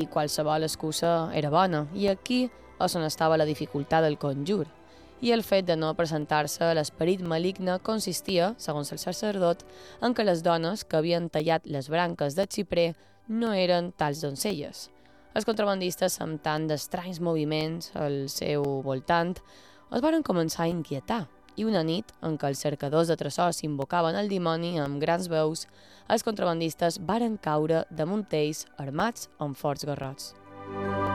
i qualsevol excusa era bona, i aquí és on estava la dificultat del conjur. I el fet de no presentar-se a l'esperit maligne consistia, segons el sacerdot, en que les dones que havien tallat les branques del xiprer no eren tals doncelles. Els contrabandistes, amb tant d'estranys moviments al seu voltant, es varen començar a inquietar, i una nit, en què els cercadors de tresors invocaven el dimoni amb grans veus, els contrabandistes varen caure damunt ells armats amb forts garrots.